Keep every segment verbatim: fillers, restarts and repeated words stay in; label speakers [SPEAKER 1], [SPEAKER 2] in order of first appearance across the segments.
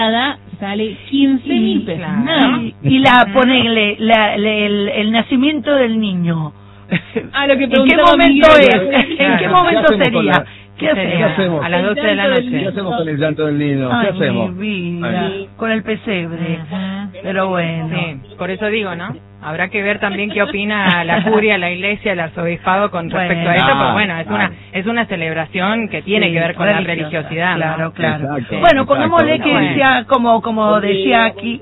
[SPEAKER 1] sale quince mil pesos.
[SPEAKER 2] Claro.
[SPEAKER 1] Y,
[SPEAKER 2] y la ponele la, la, el, el nacimiento del niño.
[SPEAKER 1] Ah, lo que
[SPEAKER 2] ¿En qué
[SPEAKER 1] preguntaba
[SPEAKER 2] momento
[SPEAKER 1] Miguel.
[SPEAKER 2] es? ¿En
[SPEAKER 3] Claro.
[SPEAKER 2] qué momento
[SPEAKER 3] ¿Qué hacemos con
[SPEAKER 2] sería?
[SPEAKER 3] la-
[SPEAKER 2] ¿Qué hacemos?
[SPEAKER 3] ¿Qué hacemos?
[SPEAKER 4] A las doce de la
[SPEAKER 1] El llanto
[SPEAKER 4] noche.
[SPEAKER 3] ¿Qué hacemos con el llanto del niño? ¿Qué
[SPEAKER 2] Ay,
[SPEAKER 3] hacemos?
[SPEAKER 2] mi vida,
[SPEAKER 3] Ay.
[SPEAKER 2] con el pesebre.
[SPEAKER 4] Ajá.
[SPEAKER 2] Pero bueno.
[SPEAKER 4] Sí, por eso digo, ¿no? Habrá que ver también qué opina la curia, la iglesia, el arzobispado con respecto
[SPEAKER 2] Bueno.
[SPEAKER 4] a esto,
[SPEAKER 3] Claro,
[SPEAKER 4] pero bueno, es
[SPEAKER 3] claro.
[SPEAKER 4] una es una celebración que tiene
[SPEAKER 2] Sí,
[SPEAKER 4] que ver con la
[SPEAKER 2] religiosa.
[SPEAKER 4] religiosidad, ¿no?
[SPEAKER 2] Claro, claro.
[SPEAKER 3] Exacto,
[SPEAKER 2] Bueno, pongámosle
[SPEAKER 3] exacto.
[SPEAKER 2] que
[SPEAKER 4] Bueno.
[SPEAKER 2] sea como como decía aquí.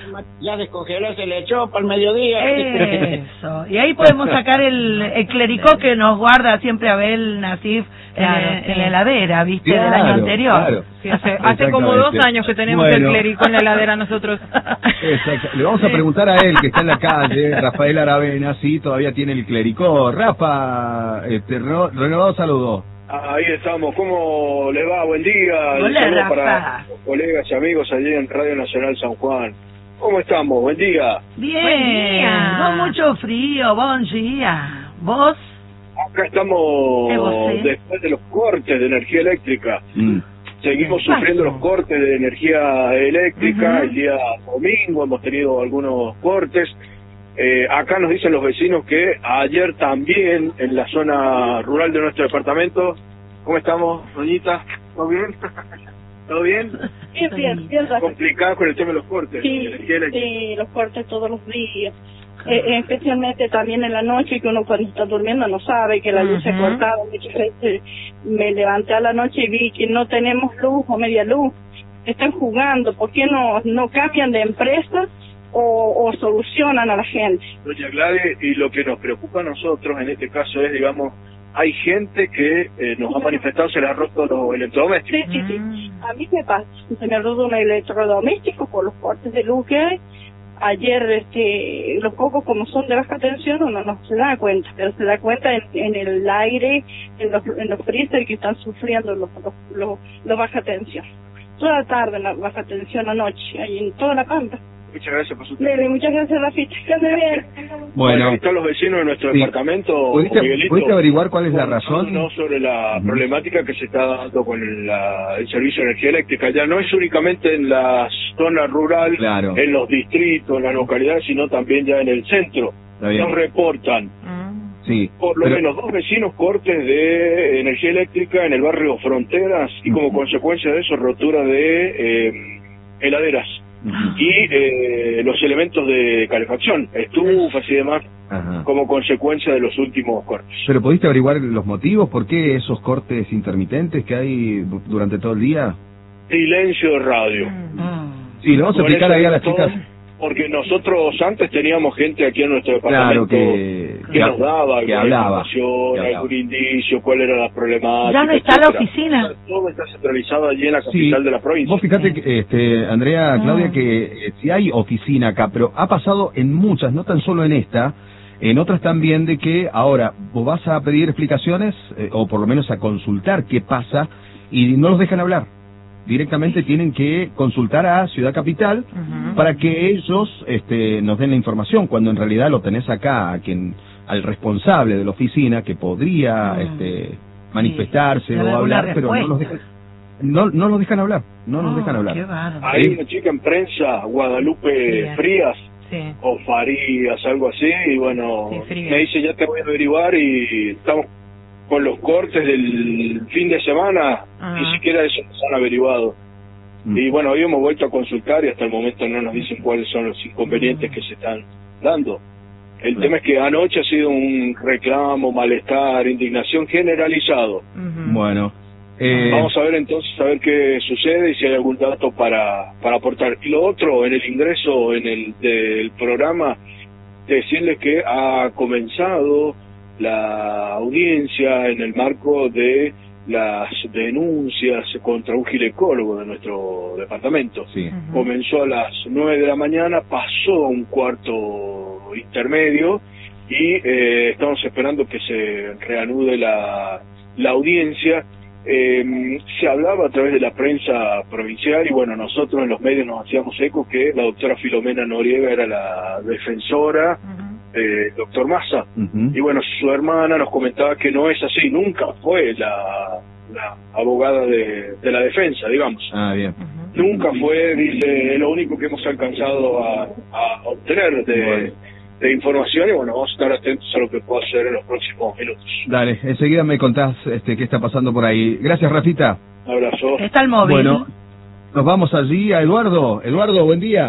[SPEAKER 5] Ya descongeló, se le echó para el mediodía.
[SPEAKER 2] Eso. Y ahí podemos sacar el, el clericó que nos guarda siempre Abel Nasif
[SPEAKER 4] Claro,
[SPEAKER 2] en,
[SPEAKER 4] sí.
[SPEAKER 2] en la heladera, ¿viste? Del
[SPEAKER 3] Claro,
[SPEAKER 2] año anterior.
[SPEAKER 3] claro.
[SPEAKER 4] Sí, hace, hace como dos
[SPEAKER 3] Exactamente.
[SPEAKER 4] años que tenemos
[SPEAKER 3] Bueno.
[SPEAKER 4] el clérigo en la heladera nosotros.
[SPEAKER 3] Exacto. Le vamos a preguntar a él, que está en la calle, Rafael Aravena, si todavía tiene el clericó. Rafa, este, reno- renovado saludo.
[SPEAKER 6] Ahí estamos, ¿cómo le va? Buen día.
[SPEAKER 2] Hola,
[SPEAKER 6] Un saludo
[SPEAKER 2] Rafa.
[SPEAKER 6] para los colegas y amigos allí en Radio Nacional San Juan. ¿Cómo estamos? Buen día.
[SPEAKER 2] Bien,
[SPEAKER 4] Buen día.
[SPEAKER 2] no mucho frío, buen día. ¿Vos?
[SPEAKER 6] Acá
[SPEAKER 2] ¿Eh,
[SPEAKER 6] estamos
[SPEAKER 2] vos, sí?
[SPEAKER 6] después de los cortes de energía eléctrica.
[SPEAKER 3] Mm.
[SPEAKER 6] Seguimos
[SPEAKER 2] ¿Qué
[SPEAKER 6] sufriendo
[SPEAKER 2] pasó?
[SPEAKER 6] los cortes de energía eléctrica.
[SPEAKER 2] Ujú.
[SPEAKER 6] El día domingo hemos tenido algunos cortes. Eh, acá nos dicen los vecinos que ayer también en la zona rural de nuestro departamento. ¿Cómo estamos, doñita? ¿Todo bien? ¿Todo bien?
[SPEAKER 7] Bien, bien, bien, Rafa.
[SPEAKER 6] Complicado con el tema de los cortes. de
[SPEAKER 7] Sí,
[SPEAKER 6] energía eléctrica.
[SPEAKER 7] sí, los cortes todos los días. Eh, especialmente también en la noche, que uno cuando está durmiendo no sabe que la luz se ha
[SPEAKER 4] Ujú.
[SPEAKER 7] cortado. Muchas veces me levanté a la noche y vi que no tenemos luz o media luz. Están jugando. ¿Por qué no, no cambian de empresa o, o solucionan a la gente?
[SPEAKER 6] Doña Gladys, y lo que nos preocupa a nosotros en este caso es, digamos, hay gente que eh, nos ha manifestado se le ha roto los electrodomésticos.
[SPEAKER 7] Sí, sí, sí.
[SPEAKER 4] Mm.
[SPEAKER 7] A mí me pasa. Se me rodó un electrodoméstico por los cortes de luz que hay. Ayer, este, los focos como son de baja tensión, uno no se da cuenta, pero se da cuenta en, en el aire, en los, en los freezer que están sufriendo los, los, los, los baja tensión. Toda la tarde la baja tensión anoche, ahí en toda la Pampa.
[SPEAKER 6] Muchas gracias por su tiempo.
[SPEAKER 7] Lele, muchas gracias, Rafita. Que ande bien.
[SPEAKER 3] Bueno,
[SPEAKER 6] Ahí están los vecinos de nuestro
[SPEAKER 3] Sí.
[SPEAKER 6] departamento,
[SPEAKER 3] ¿Pudiste,
[SPEAKER 6] Miguelito,
[SPEAKER 3] ¿pudiste averiguar cuál es la razón?
[SPEAKER 6] no sobre la
[SPEAKER 3] Ujú.
[SPEAKER 6] problemática que se está dando con la- el servicio de energía eléctrica. Ya no es únicamente en la zona rural,
[SPEAKER 3] Claro.
[SPEAKER 6] en los distritos, en las localidades, sino también ya en el centro.
[SPEAKER 3] Está bien.
[SPEAKER 6] Nos reportan
[SPEAKER 4] Mm.
[SPEAKER 3] Sí,
[SPEAKER 6] por lo
[SPEAKER 3] pero-
[SPEAKER 6] menos dos vecinos cortes de energía eléctrica en el barrio Fronteras y como
[SPEAKER 3] Ujú.
[SPEAKER 6] consecuencia de eso rotura de eh, heladeras
[SPEAKER 3] Ujú.
[SPEAKER 6] y eh, los elementos de calefacción, estufas y demás,
[SPEAKER 3] Ajá.
[SPEAKER 6] como consecuencia de los últimos cortes.
[SPEAKER 3] ¿Pero pudiste averiguar los motivos? ¿Por qué esos cortes intermitentes que hay du- durante todo el día?
[SPEAKER 6] Silencio de radio.
[SPEAKER 2] Mm.
[SPEAKER 3] Sí, le vamos a
[SPEAKER 6] Por
[SPEAKER 3] explicar
[SPEAKER 6] eso
[SPEAKER 3] ahí a las
[SPEAKER 6] todo,
[SPEAKER 3] chicas.
[SPEAKER 6] Porque nosotros antes teníamos gente aquí en nuestro
[SPEAKER 3] Claro,
[SPEAKER 6] departamento
[SPEAKER 3] que,
[SPEAKER 6] que nos daba
[SPEAKER 3] que
[SPEAKER 6] alguna
[SPEAKER 3] hablaba.
[SPEAKER 6] información,
[SPEAKER 3] que hablaba.
[SPEAKER 6] algún indicio, cuál era la problemática.
[SPEAKER 2] ¿Ya no está la
[SPEAKER 6] etcétera.
[SPEAKER 2] oficina?
[SPEAKER 6] Todo está centralizado allí en la
[SPEAKER 3] Sí.
[SPEAKER 6] capital de la provincia.
[SPEAKER 3] Vos fíjate, que, este, Andrea, Claudia,
[SPEAKER 2] Mm.
[SPEAKER 3] que eh, si hay oficina acá, pero ha pasado en muchas, no tan solo en esta, en otras también, de que ahora vos vas a pedir explicaciones, eh, o por lo menos a consultar qué pasa, y no los dejan hablar. Directamente tienen que consultar a Ciudad Capital
[SPEAKER 4] Ujú.
[SPEAKER 3] para que ellos este, nos den la información, cuando en realidad lo tenés acá, a quien, al responsable de la oficina, que podría
[SPEAKER 2] Mm.
[SPEAKER 3] este, manifestarse
[SPEAKER 2] Dar
[SPEAKER 3] o
[SPEAKER 2] alguna
[SPEAKER 3] hablar, pero no los dejan, no, no los dejan hablar, no nos
[SPEAKER 2] Oh,
[SPEAKER 3] dejan hablar.
[SPEAKER 2] Qué bárbaro.
[SPEAKER 6] Hay una chica en prensa, Guadalupe
[SPEAKER 4] Sí.
[SPEAKER 6] Frías,
[SPEAKER 4] Sí.
[SPEAKER 6] o Farías, algo así, y bueno,
[SPEAKER 4] Sí, Frías.
[SPEAKER 6] me dice, ya te voy a averiguar, y estamos con los cortes del fin de semana,
[SPEAKER 4] Ajá.
[SPEAKER 6] ni siquiera eso nos han averiguado.
[SPEAKER 3] Mm.
[SPEAKER 6] Y bueno, hoy hemos vuelto a consultar y hasta el momento no nos dicen cuáles son los inconvenientes que se están dando. El
[SPEAKER 3] Claro.
[SPEAKER 6] tema es que anoche ha sido un reclamo, malestar, indignación generalizado.
[SPEAKER 4] Ujú.
[SPEAKER 3] Bueno, eh,
[SPEAKER 6] Vamos a ver entonces, a ver qué sucede y si hay algún dato para, para aportar. Y lo otro, en el ingreso en el del programa, decirles que ha comenzado la audiencia en el marco de las denuncias contra un ginecólogo de nuestro departamento.
[SPEAKER 3] sí.
[SPEAKER 4] Ujú.
[SPEAKER 6] Comenzó a las nueve de la mañana, pasó a un cuarto intermedio y eh, estamos esperando que se reanude la, la audiencia. Eh, se hablaba a través de la prensa provincial y bueno, nosotros en los medios nos hacíamos eco que la doctora Filomena Noriega era la defensora
[SPEAKER 4] Ujú.
[SPEAKER 6] del doctor Massa.
[SPEAKER 3] Ujú.
[SPEAKER 6] Y bueno, su hermana nos comentaba que no es así, nunca fue la, la abogada de, de la defensa, digamos.
[SPEAKER 3] Ah, bien.
[SPEAKER 4] Ujú.
[SPEAKER 6] nunca fue, dice, lo único que hemos alcanzado a, a obtener de, de información, y bueno, vamos a estar atentos a lo que pueda hacer en los próximos minutos.
[SPEAKER 3] Dale, enseguida me contás este, qué está pasando por ahí. Gracias, Rafita.
[SPEAKER 6] Un abrazo.
[SPEAKER 2] Está el móvil.
[SPEAKER 3] Bueno, nos vamos allí a Eduardo. Eduardo, buen día.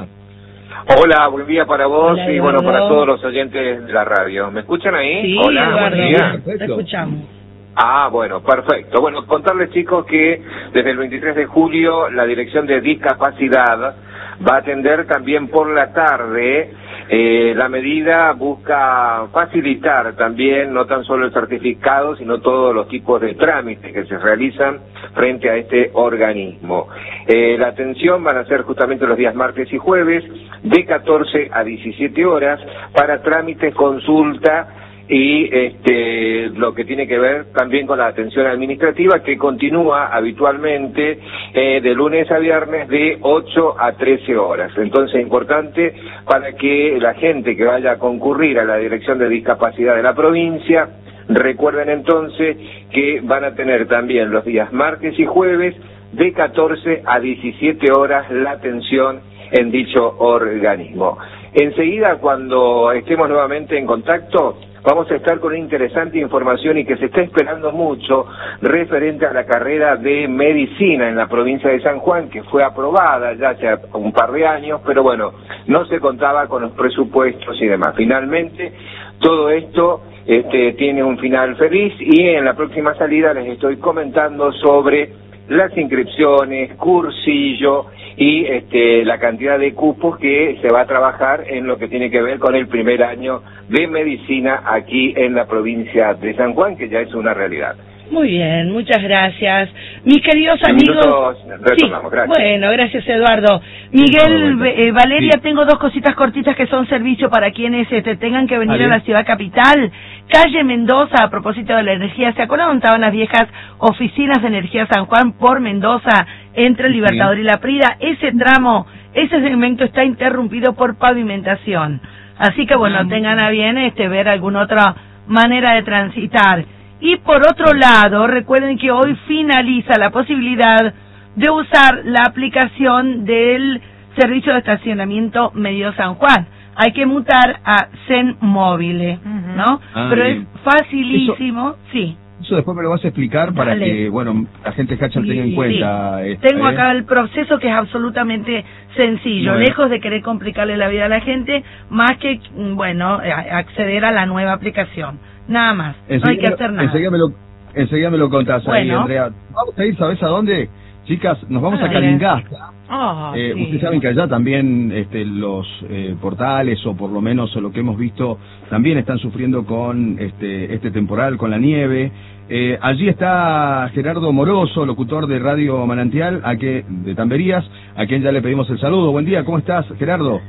[SPEAKER 8] Hola, buen día para vos.
[SPEAKER 2] Hola,
[SPEAKER 8] y bueno,
[SPEAKER 2] Eduardo.
[SPEAKER 8] para todos los oyentes de la radio. ¿Me escuchan ahí?
[SPEAKER 2] Sí,
[SPEAKER 8] Hola,
[SPEAKER 2] Eduardo,
[SPEAKER 8] buen día.
[SPEAKER 2] te escuchamos.
[SPEAKER 8] Ah, bueno, perfecto. Bueno, contarles, chicos, que desde el veintitrés de julio la Dirección de Discapacidad va a atender también por la tarde. Eh, la medida busca facilitar también no tan solo el certificado, sino todos los tipos de trámites que se realizan frente a este organismo. Eh, la atención van a ser justamente los días martes y jueves de catorce a diecisiete horas para trámites, consulta y este lo que tiene que ver también con la atención administrativa, que continúa habitualmente eh, de lunes a viernes de ocho a trece horas. Entonces, importante para que la gente que vaya a concurrir a la Dirección de Discapacidad de la provincia, recuerden entonces que van a tener también los días martes y jueves de catorce a diecisiete horas la atención en dicho organismo. Enseguida, cuando estemos nuevamente en contacto, vamos a estar con una interesante información y que se está esperando mucho referente a la carrera de medicina en la provincia de San Juan, que fue aprobada ya hace un par de años, pero bueno, no se contaba con los presupuestos y demás. Finalmente, todo esto este, tiene un final feliz, y en la próxima salida les estoy comentando sobre las inscripciones, cursillo y este, la cantidad de cupos que se va a trabajar en lo que tiene que ver con el primer año de medicina aquí en la provincia de San Juan, que ya es una realidad.
[SPEAKER 2] Muy bien, muchas gracias. Mis queridos
[SPEAKER 8] En
[SPEAKER 2] amigos...
[SPEAKER 8] minutos retornamos,
[SPEAKER 2] Sí,
[SPEAKER 8] gracias.
[SPEAKER 2] bueno, gracias, Eduardo. Miguel, eh, Valeria, sí. Tengo dos cositas cortitas que son servicio para quienes este, tengan que venir vale. a la ciudad capital. Calle Mendoza, a propósito de la energía, ¿se acuerdan dónde estaban las viejas oficinas de energía San Juan por Mendoza, entre el Libertador sí. y la Prida? Ese tramo, ese segmento está interrumpido por pavimentación. Así que, bueno, ah, tengan a bien este, ver alguna otra manera de transitar. Y por otro lado, recuerden que hoy finaliza la posibilidad de usar la aplicación del servicio de estacionamiento Medio San Juan. Hay que mutar a Zen Móvil, ¿no? Ah, Pero bien. es facilísimo, eso, sí.
[SPEAKER 3] Eso después me lo vas a explicar para vale. que, bueno, la gente de Hachal sí, tenga en cuenta.
[SPEAKER 2] Sí.
[SPEAKER 3] Esta,
[SPEAKER 2] Tengo
[SPEAKER 3] ¿eh?
[SPEAKER 2] acá el proceso que es absolutamente sencillo, bueno. lejos de querer complicarle la vida a la gente, más que, bueno, acceder a la nueva aplicación. Nada más, enseguida, no hay que hacer nada.
[SPEAKER 3] Enseguida me lo, enseguida me lo contás bueno. ahí, Andrea. Vamos a ir, ¿sabés a dónde? Chicas, nos vamos ah, a Calingasta.
[SPEAKER 2] Oh,
[SPEAKER 3] eh,
[SPEAKER 2] sí.
[SPEAKER 3] Ustedes saben que allá también este, los eh, portales, o por lo menos lo que hemos visto, también están sufriendo con este, este temporal, con la nieve. Eh, allí está Gerardo Moroso, locutor de Radio Manantial, a que, de Tamberías, a quien ya le pedimos el saludo. Buen día, ¿cómo estás, Gerardo?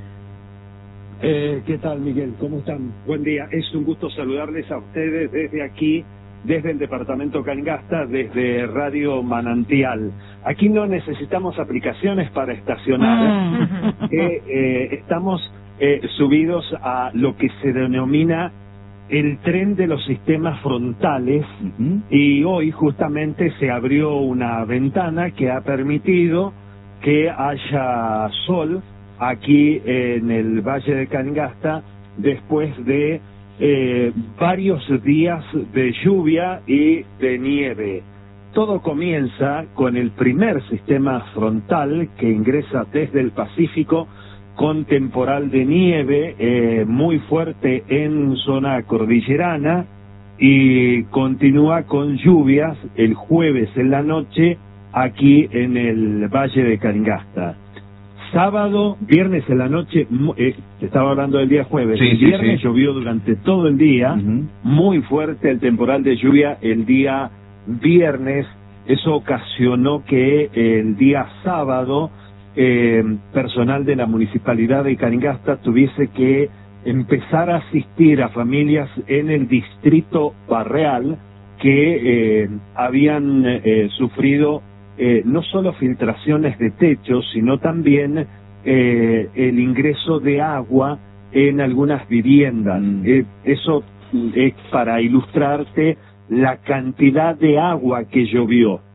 [SPEAKER 9] Eh, ¿Qué tal, Miguel? ¿Cómo están? Buen día. Es un gusto saludarles a ustedes desde aquí, desde el departamento Calingasta, desde Radio Manantial. Aquí no necesitamos aplicaciones para estacionar. eh, eh, estamos eh, subidos a lo que se denomina el tren de los sistemas frontales, uh-huh. y hoy justamente se abrió una ventana que ha permitido que haya sol aquí en el Valle de Calingasta después de eh, varios días de lluvia y de nieve. Todo comienza con el primer sistema frontal que ingresa desde el Pacífico con temporal de nieve eh, muy fuerte en zona cordillerana, y continúa con lluvias el jueves en la noche aquí en el Valle de Calingasta. Sábado, viernes en la noche, eh, estaba hablando del día jueves, sí, el viernes sí, sí. llovió durante todo el día, uh-huh. muy fuerte el temporal de lluvia el día viernes. Eso ocasionó que el día sábado eh, personal de la Municipalidad de Calingasta tuviese que empezar a asistir a familias en el distrito Barreal que eh, habían eh, sufrido Eh, no solo filtraciones de techos, sino también eh, el ingreso de agua en algunas viviendas. Mm. Eh, eso es para ilustrarte la cantidad de agua que llovió.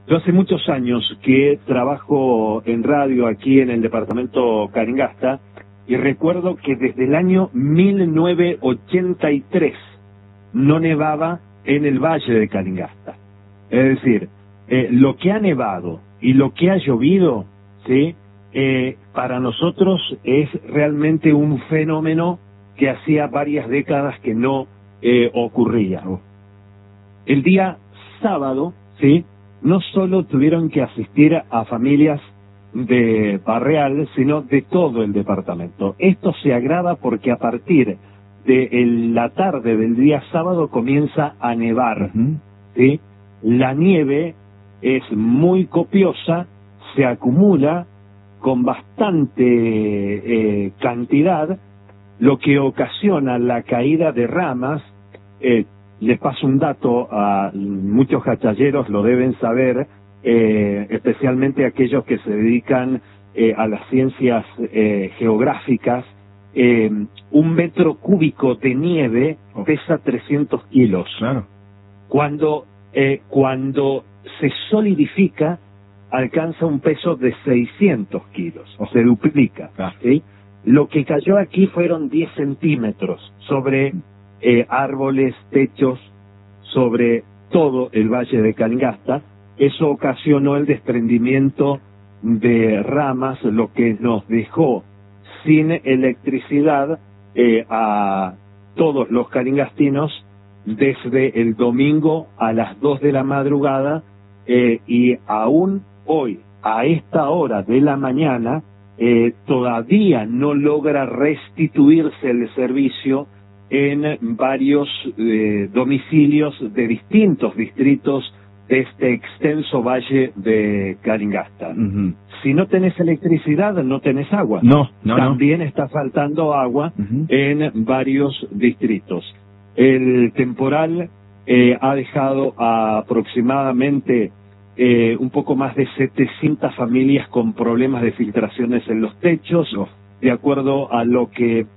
[SPEAKER 9] Yo hace muchos años que trabajo en radio aquí en el departamento Calingasta y recuerdo que desde el año mil novecientos ochenta y tres no nevaba en el valle de Calingasta. Es decir, eh, lo que ha nevado y lo que ha llovido, ¿sí? Eh, para nosotros es realmente un fenómeno que hacía varias décadas que no eh, ocurría. El día sábado, ¿sí?, no solo tuvieron que asistir a familias de Barreal, sino de todo el departamento. Esto se agrava porque a partir de el, la tarde del día sábado comienza a nevar, ¿sí? La nieve es muy copiosa, se acumula con bastante eh, cantidad, lo que ocasiona la caída de ramas. eh, Les paso un dato, a muchos cachalleros lo deben saber, eh, especialmente aquellos que se dedican eh, a las ciencias eh, geográficas. Eh, un metro cúbico de nieve pesa trescientos kilos.
[SPEAKER 3] Claro.
[SPEAKER 9] Cuando, eh, cuando se solidifica, alcanza un peso de seiscientos kilos, o se duplica.
[SPEAKER 3] Claro.
[SPEAKER 9] ¿Sí? Lo que cayó aquí fueron diez centímetros sobre Eh, árboles, techos, sobre todo el valle de Calingasta. Eso ocasionó el desprendimiento de ramas, lo que nos dejó sin electricidad eh, a todos los calingastinos desde el domingo a las dos de la madrugada, eh, y aún hoy, a esta hora de la mañana, eh, todavía no logra restituirse el servicio en varios eh, domicilios de distintos distritos de este extenso valle de Calingasta. Uh-huh. Si no tenés electricidad, no tenés agua.
[SPEAKER 3] No, no,
[SPEAKER 9] También
[SPEAKER 3] no.
[SPEAKER 9] está faltando agua
[SPEAKER 3] uh-huh.
[SPEAKER 9] en varios distritos. El temporal eh, ha dejado a aproximadamente eh, un poco más de setecientas familias con problemas de filtraciones en los techos, oh. de acuerdo a lo que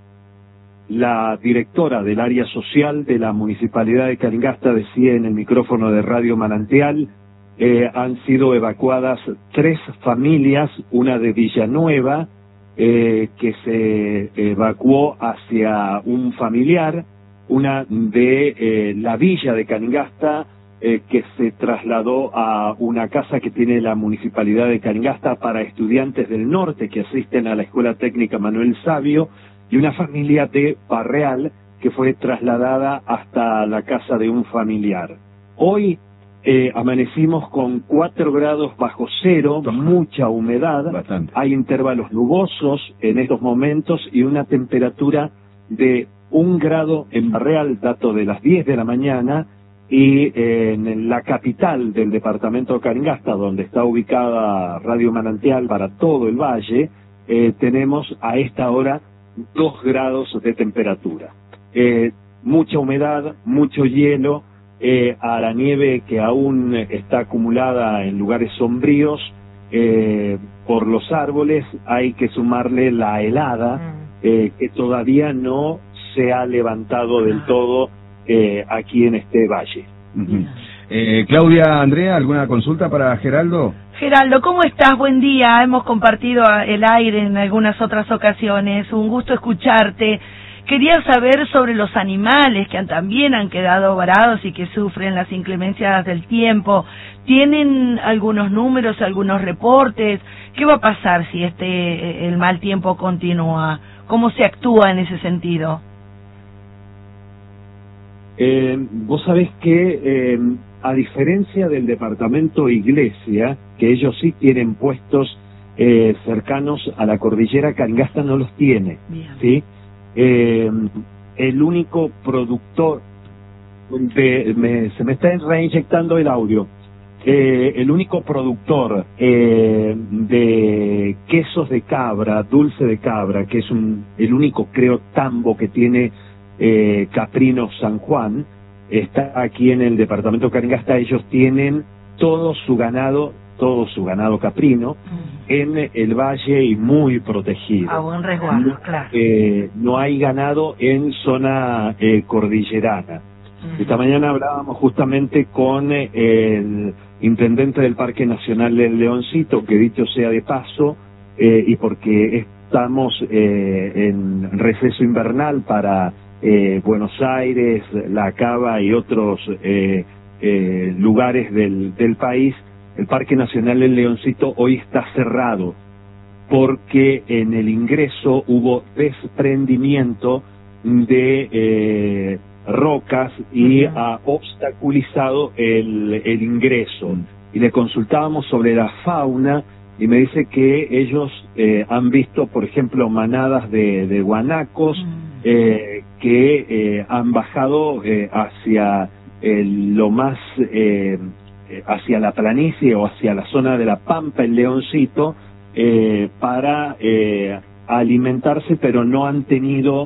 [SPEAKER 9] la directora del área social de la Municipalidad de Calingasta decía en el micrófono de Radio Manantial. Eh, han sido evacuadas tres familias, una de Villanueva, eh, que se evacuó hacia un familiar, una de eh, la villa de Calingasta, eh, que se trasladó a una casa que tiene la Municipalidad de Calingasta para estudiantes del norte que asisten a la Escuela Técnica Manuel Sabio, y una familia de Barreal que fue trasladada hasta la casa de un familiar. Hoy eh, amanecimos con cuatro grados bajo cero, mucha humedad,
[SPEAKER 3] Bastante.
[SPEAKER 9] Hay intervalos nubosos en estos momentos y una temperatura de un grado en Barreal, dato de las diez de la mañana, y eh, en la capital del departamento de Calingasta, donde está ubicada Radio Manantial para todo el valle, eh, tenemos a esta hora dos grados de temperatura. Eh, mucha humedad, mucho hielo, eh, a la nieve que aún está acumulada en lugares sombríos eh, por los árboles, hay que sumarle la helada eh, que todavía no se ha levantado del todo eh, aquí en este valle.
[SPEAKER 3] Uh-huh. eh, Claudia, Andrea, ¿alguna consulta para Geraldo?
[SPEAKER 2] Geraldo, ¿cómo estás? Buen día. Hemos compartido el aire en algunas otras ocasiones. Un gusto escucharte. Quería saber sobre los animales que han, también han quedado varados y que sufren las inclemencias del tiempo. ¿Tienen algunos números, algunos reportes? ¿Qué va a pasar si este el mal tiempo continúa? ¿Cómo se actúa en ese sentido?
[SPEAKER 9] Eh, vos sabés que, eh, a diferencia del departamento Iglesia, que ellos sí tienen puestos eh, cercanos a la cordillera, Calingasta no los tiene. Bien. ¿Sí? Eh, el único productor, de, me, se me está reinyectando el audio, eh, el único productor eh, de quesos de cabra, dulce de cabra, que es un, el único, creo, tambo que tiene eh, Caprino San Juan, está aquí en el departamento de Calingasta. Ellos tienen todo su ganado, todo su ganado caprino mm. en el valle y muy protegido.
[SPEAKER 2] A buen resguardo,
[SPEAKER 9] no,
[SPEAKER 2] claro.
[SPEAKER 9] Eh, no hay ganado en zona eh, cordillerana. Mm. Esta mañana hablábamos justamente con eh, el intendente del Parque Nacional del Leoncito, que dicho sea de paso, eh, y porque estamos eh, en receso invernal para eh, Buenos Aires, La Cava y otros eh, eh, lugares del, del país, el Parque Nacional del Leoncito hoy está cerrado porque en el ingreso hubo desprendimiento de eh, rocas y uh-huh. ha obstaculizado el, el ingreso. Y le consultábamos sobre la fauna y me dice que ellos eh, han visto, por ejemplo, manadas de, de guanacos uh-huh. eh, que eh, han bajado eh, hacia el, lo más, eh, hacia la planicie o hacia la zona de la Pampa, el Leoncito, eh, para eh, alimentarse, pero no han tenido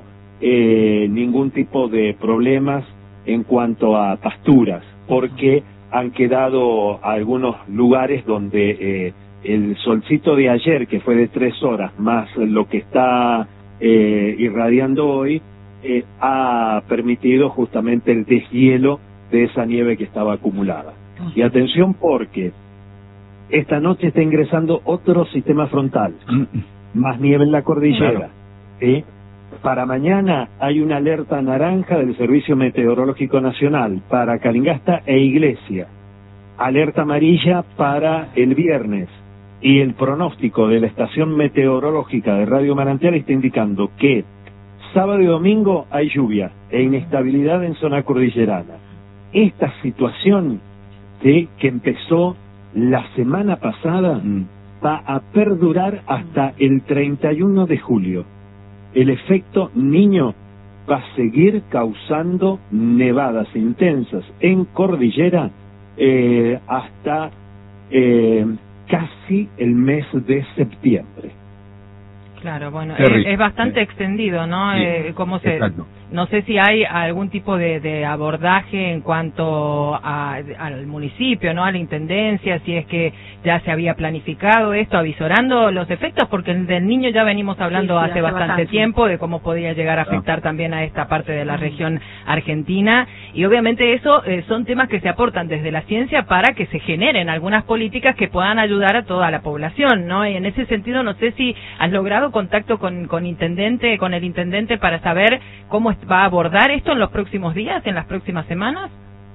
[SPEAKER 9] Eh, ningún tipo de problemas en cuanto a pasturas, porque han quedado algunos lugares donde eh, el solcito de ayer, que fue de tres horas, más lo que está eh, irradiando hoy, eh, ha permitido justamente el deshielo de esa nieve que estaba acumulada. Y atención, porque esta noche está ingresando otro sistema frontal, más nieve en la cordillera, ¿sí? Para mañana hay una alerta naranja del Servicio Meteorológico Nacional para Calingasta e Iglesia, alerta amarilla para el viernes, y el pronóstico de la estación meteorológica de Radio Manantial está indicando que sábado y domingo hay lluvia e inestabilidad en zona cordillerana. Esta situación, ¿sí?, que empezó la semana pasada mm. va a perdurar hasta el treinta y uno de julio. El efecto niño va a seguir causando nevadas intensas en cordillera eh, hasta eh, casi el mes de septiembre.
[SPEAKER 4] Claro, bueno, es, es bastante sí. extendido, ¿no? Sí, eh, ¿cómo se, no sé si hay algún tipo de, de abordaje en cuanto a, al municipio, ¿no? A la intendencia, si es que ya se había planificado esto, avisorando los efectos, porque del niño ya venimos hablando sí, sí, hace, hace bastante, bastante tiempo de cómo podía llegar a afectar ah. también a esta parte de la región argentina, y obviamente eso eh, son temas que se aportan desde la ciencia para que se generen algunas políticas que puedan ayudar a toda la población, ¿no? Y en ese sentido, no sé si has logrado contacto con, con intendente, con el intendente para saber cómo va a abordar esto en los próximos días, en las próximas semanas.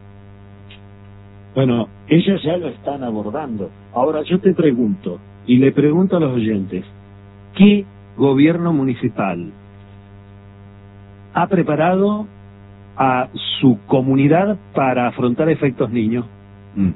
[SPEAKER 9] Bueno, ellos ya lo están abordando. Ahora yo te pregunto, y le pregunto a los oyentes, ¿qué gobierno municipal ha preparado a su comunidad para afrontar efectos niños? Mm.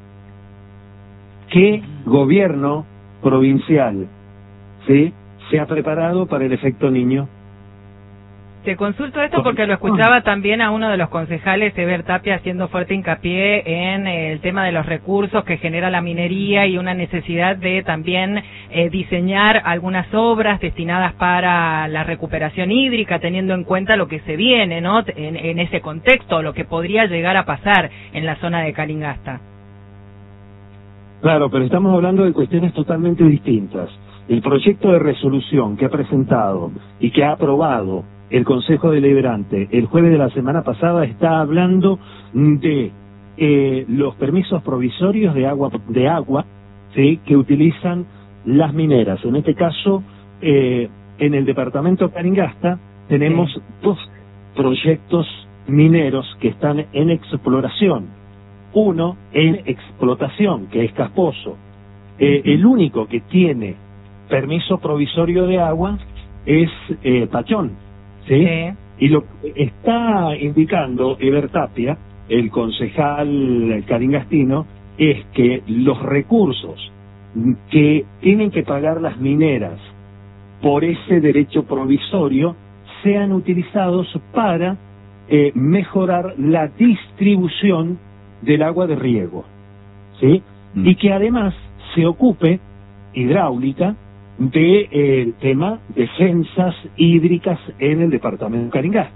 [SPEAKER 9] ¿Qué gobierno provincial, sí, se ha preparado para el efecto niño?
[SPEAKER 4] Te consulto esto porque lo escuchaba también a uno de los concejales, Eber Tapia, haciendo fuerte hincapié en el tema de los recursos que genera la minería y una necesidad de también eh, diseñar algunas obras destinadas para la recuperación hídrica, teniendo en cuenta lo que se viene, ¿no? En, en ese contexto, lo que podría llegar a pasar en la zona de Calingasta.
[SPEAKER 9] Claro, pero estamos hablando de cuestiones totalmente distintas. El proyecto de resolución que ha presentado y que ha aprobado el Consejo Deliberante el jueves de la semana pasada está hablando de eh, los permisos provisorios de agua, de agua, ¿sí?, que utilizan las mineras. En este caso, eh, en el departamento de Calingasta tenemos sí. dos proyectos mineros que están en exploración. Uno en explotación, que es Casposo. Eh, el único que tiene permiso provisorio de agua es eh, Pachón, ¿sí? ¿sí? Y lo que está indicando Eber Tapia, el concejal calingastino, es que los recursos que tienen que pagar las mineras por ese derecho provisorio sean utilizados para eh, mejorar la distribución del agua de riego, ¿sí? Mm. Y que además se ocupe hidráulica del de, tema defensas hídricas en el departamento de Calingasta.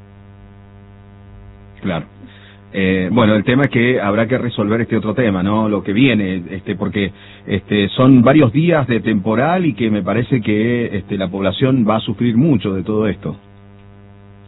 [SPEAKER 3] Claro. Eh, bueno, el tema es que habrá que resolver este otro tema, ¿no? Lo que viene, este, porque este, son varios días de temporal y que me parece que este, la población va a sufrir mucho de todo esto.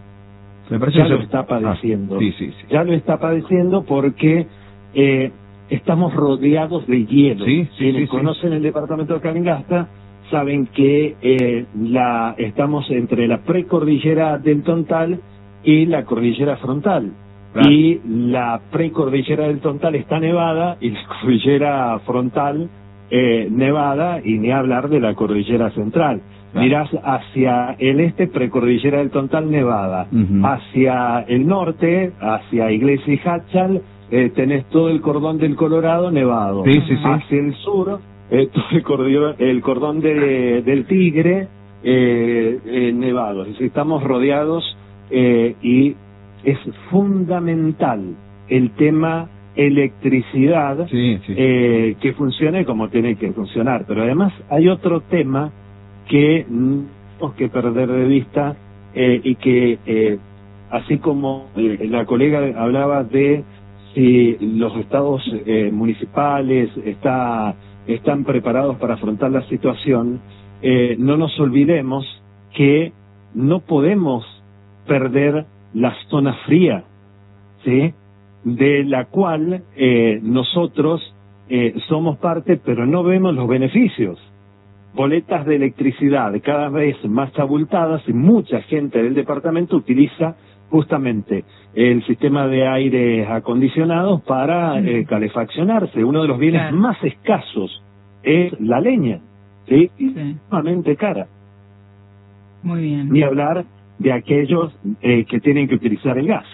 [SPEAKER 9] Me parece ya que lo está padeciendo. Ah, sí, sí, sí. Ya lo está padeciendo porque eh, estamos rodeados de hielo.
[SPEAKER 3] Sí, sí,
[SPEAKER 9] Quienes
[SPEAKER 3] sí,
[SPEAKER 9] conocen
[SPEAKER 3] sí.
[SPEAKER 9] el departamento de Calingasta saben que eh, la estamos entre la precordillera del Tontal y la cordillera frontal. Claro. Y la precordillera del Tontal está nevada y la cordillera frontal eh, nevada, y ni hablar de la cordillera central. Claro. Mirás hacia el este, precordillera del Tontal nevada. Uh-huh. Hacia el norte, hacia Iglesia y Hatchal, eh, tenés todo el cordón del Colorado nevado.
[SPEAKER 3] Sí, sí, sí.
[SPEAKER 9] Hacia el sur, eh, todo el cordón, el cordón de, del Tigre eh, eh, nevado. Es decir, estamos rodeados eh, y es fundamental el tema electricidad,
[SPEAKER 3] sí, sí.
[SPEAKER 9] Eh, que funcione como tiene que funcionar. Pero además hay otro tema que no tenemos que perder de vista eh, y que eh, así como eh, la colega hablaba de si los estados eh, municipales está, están preparados para afrontar la situación, eh, no nos olvidemos que no podemos perder la zona fría, ¿sí? De la cual eh, nosotros eh, somos parte, pero no vemos los beneficios. Boletas de electricidad cada vez más abultadas, y mucha gente del departamento utiliza justamente el sistema de aire acondicionados para eh, calefaccionarse. Uno de los bienes claro. más escasos es la leña, ¿sí? Sí. Sumamente cara.
[SPEAKER 1] Muy bien.
[SPEAKER 9] Ni hablar de aquellos eh, que tienen que utilizar el gas.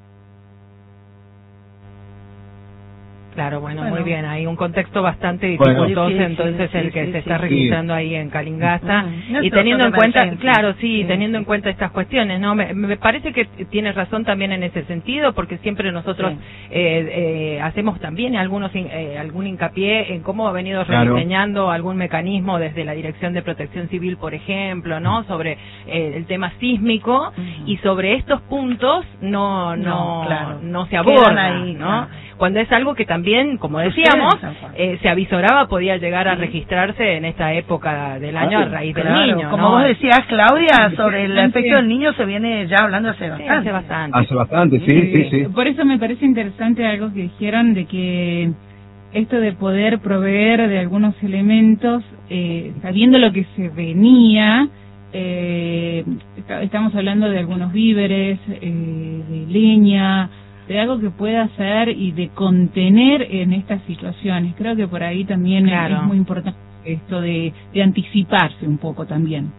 [SPEAKER 4] Claro, bueno, bueno, muy bien. Hay un contexto bastante dificultoso, bueno, sí, entonces sí, el sí, que sí, se sí, está registrando sí. ahí en Calingasta. Uh-huh. Y teniendo en cuenta, emergencia. claro, sí, sí, teniendo en cuenta estas cuestiones, ¿no? Me, me parece que tienes razón también en ese sentido, porque siempre nosotros sí. eh, eh, hacemos también algunos eh, algún hincapié en cómo ha venido rediseñando claro. algún mecanismo desde la Dirección de Protección Civil, por ejemplo, ¿no? Sobre eh, el tema sísmico, uh-huh. y sobre estos puntos no no no, claro. no se aborda, ahí, ¿no? Claro. Cuando es algo que también, como decíamos, eh, se avisoraba, podía llegar a registrarse en esta época del año a raíz del claro, niño,
[SPEAKER 2] como
[SPEAKER 4] ¿no?
[SPEAKER 2] vos decías, Claudia, sobre el efecto del niño se viene ya hablando hace bastante.
[SPEAKER 4] Sí, hace bastante.
[SPEAKER 3] Hace bastante, sí, sí, sí.
[SPEAKER 1] Por eso me parece interesante algo que dijeron de que esto de poder proveer de algunos elementos, eh, sabiendo lo que se venía, eh, estamos hablando de algunos víveres, eh, de leña, de algo que pueda hacer y de contener en estas situaciones. Creo que por ahí también claro. es muy importante esto de, de anticiparse un poco también.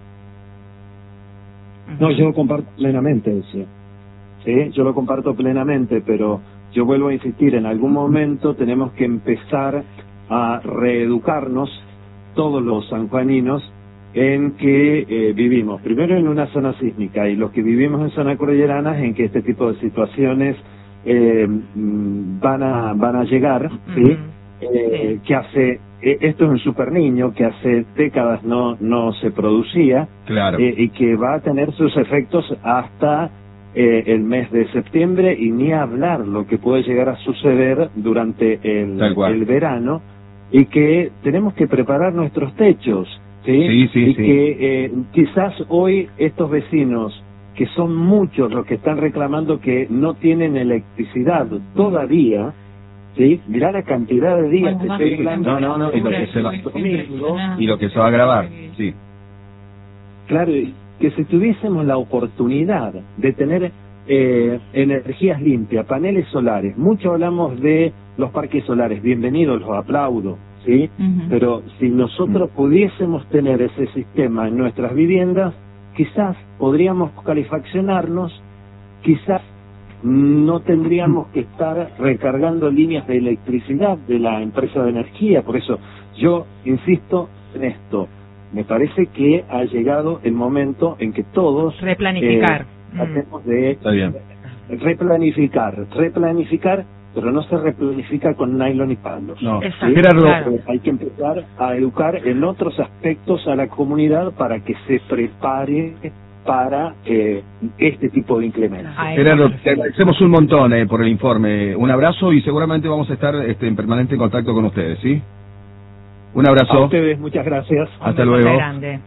[SPEAKER 9] No, yo lo comparto plenamente eso. Sí, yo lo comparto plenamente, pero yo vuelvo a insistir, en algún momento tenemos que empezar a reeducarnos todos los sanjuaninos en que eh, vivimos, primero en una zona sísmica, y los que vivimos en zona cordillerana en que este tipo de situaciones Eh, van a van a llegar, ¿sí? Uh-huh. Eh, sí. Que hace eh, esto es un super niño que hace décadas no no se producía,
[SPEAKER 3] claro.
[SPEAKER 9] eh, y que va a tener sus efectos hasta eh, el mes de septiembre, y ni hablar lo que puede llegar a suceder durante el, el verano, y que tenemos que preparar nuestros techos, ¿sí?
[SPEAKER 3] Sí, sí,
[SPEAKER 9] y
[SPEAKER 3] sí.
[SPEAKER 9] que eh, quizás hoy estos vecinos, que son muchos los que están reclamando que no tienen electricidad todavía, ¿sí? Mirá la cantidad de días que estoy hablando.
[SPEAKER 3] No, no, no, y lo que se va, y lo que se va a grabar, sí.
[SPEAKER 9] Claro, que si tuviésemos la oportunidad de tener eh, energías limpias, paneles solares, mucho hablamos de los parques solares, bienvenidos, los aplaudo, ¿sí? Uh-huh. Pero si nosotros pudiésemos tener ese sistema en nuestras viviendas, quizás podríamos calefaccionarnos, quizás no tendríamos que estar recargando líneas de electricidad de la empresa de energía. Por eso yo insisto en esto, me parece que ha llegado el momento en que todos
[SPEAKER 4] replanificar,
[SPEAKER 9] eh, tratemos de Está bien. replanificar, replanificar, pero no se replanifica con nylon y palos.
[SPEAKER 3] No,
[SPEAKER 9] ¿sí?
[SPEAKER 3] claro.
[SPEAKER 9] Hay que empezar a educar en otros aspectos a la comunidad para que se prepare para eh, este tipo de inclemencias.
[SPEAKER 3] Gerardo, te agradecemos un montón eh, por el informe. Un abrazo, y seguramente vamos a estar este, en permanente contacto con ustedes, ¿sí? Un abrazo.
[SPEAKER 9] A ustedes, muchas gracias.
[SPEAKER 3] Hasta luego.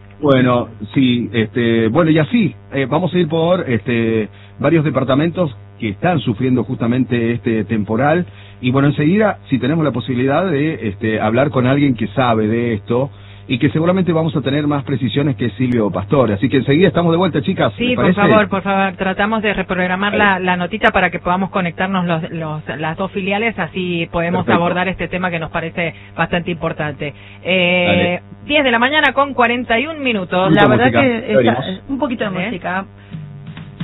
[SPEAKER 3] Bueno, sí, este, bueno, y así, eh, vamos a ir por este, varios departamentos que están sufriendo justamente este temporal. Y bueno, enseguida, si tenemos la posibilidad de este, hablar con alguien que sabe de esto, y que seguramente vamos a tener más precisiones que Silvio Pastore. Así que enseguida estamos de vuelta, chicas.
[SPEAKER 4] Sí, por favor, por favor, tratamos de reprogramar la, la notita para que podamos conectarnos los, los, las dos filiales, así podemos Perfecto. abordar este tema que nos parece bastante importante. Eh, diez de la mañana con cuarenta y un minutos.
[SPEAKER 2] La verdad música. que está, un poquito de ¿Eh? música.